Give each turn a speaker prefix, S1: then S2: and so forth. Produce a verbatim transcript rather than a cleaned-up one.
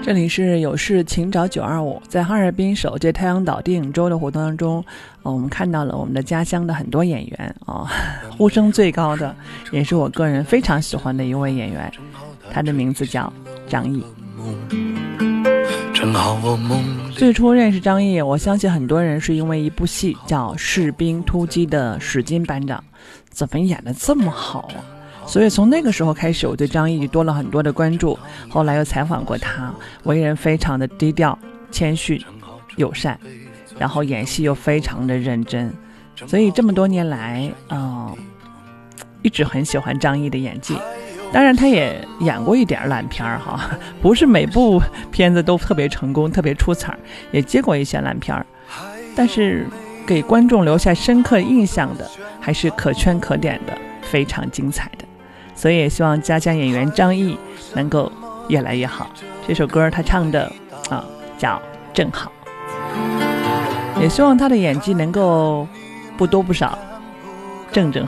S1: 这里是有事请找九二五。在哈尔滨首届太阳岛电影周的活动当中、呃、我们看到了我们的家乡的很多演员、哦、呼声最高的也是我个人非常喜欢的一位演员，他的名字叫张译。最初认识张译，我相信很多人是因为一部戏叫《士兵突击》的史金班长，怎么演得这么好啊？所以从那个时候开始，我对张译多了很多的关注。后来又采访过他，为人非常的低调、谦逊、友善，然后演戏又非常的认真。所以这么多年来，嗯，一直很喜欢张译的演技。当然，他也演过一点烂片儿哈，不是每部片子都特别成功、特别出彩，也接过一些烂片儿。但是给观众留下深刻印象的，还是可圈可点的，非常精彩的。所以也希望家乡演员张译能够越来越好。这首歌他唱的啊叫正好，也希望他的演技能够不多不少，正正好。